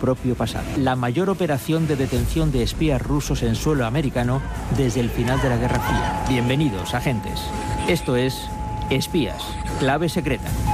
propio pasado. La mayor operación de detención de espías rusos en suelo americano desde el final de la Guerra Fría. Bienvenidos, agentes. Esto es Espías, clave secreta.